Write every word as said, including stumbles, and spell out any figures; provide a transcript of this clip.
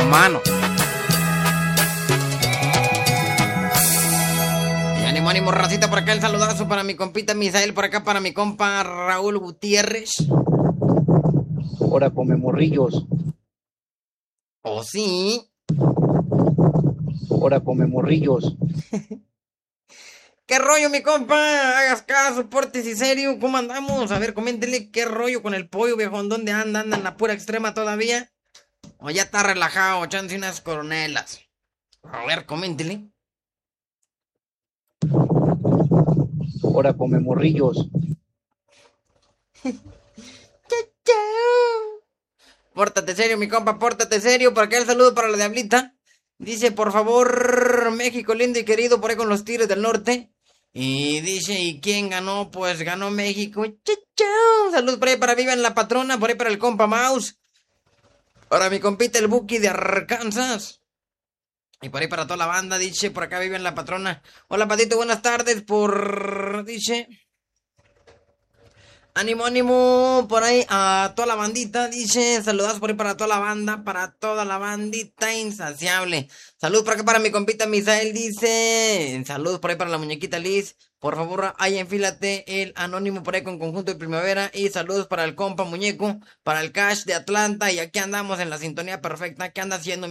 mano. Y ánimo, ánimo, racita, por acá el saludazo para mi compita Misael, por acá para mi compa Raúl Gutiérrez. Ahora come morrillos. Oh, sí. Ahora come morrillos. ¿Qué rollo, mi compa? Hagas caso, portes y serio. ¿Cómo andamos? A ver, coméntele qué rollo con el pollo, viejo. ¿Dónde anda? ¿Anda en la pura extrema todavía? ¿O ya está relajado, echándose unas coronelas? A ver, coméntele. Ahora come morrillos. Pórtate serio, mi compa, pórtate serio. Por acá el saludo para la Diablita. Dice, por favor, México lindo y querido, por ahí con los Tigres del Norte. Y dice, ¿y quién ganó? Pues ganó México. Saludos por ahí para Viva en la Patrona, por ahí para el compa Mouse. Para mi compita el Buki de Arkansas. Y por ahí para toda la banda, dice, por acá Viva en la Patrona. Hola, Patito, buenas tardes, por... dice... Ánimo, ánimo, por ahí a toda la bandita, dice, saludos por ahí para toda la banda, para toda la bandita insaciable. Saludos por acá para mi compita Misael, dice, saludos por ahí para la muñequita Liz, por favor, ahí enfílate el anónimo por ahí con conjunto de primavera y saludos para el compa muñeco, para el Cash de Atlanta y aquí andamos en la sintonía perfecta, ¿qué anda haciendo?